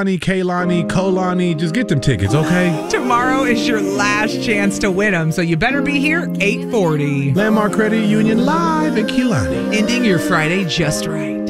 Kaylani, Kolani, just get them tickets, okay? Tomorrow is your last chance to win them, so you better be here 8:40. Landmark Credit Union live in Keelani. Ending your Friday just right.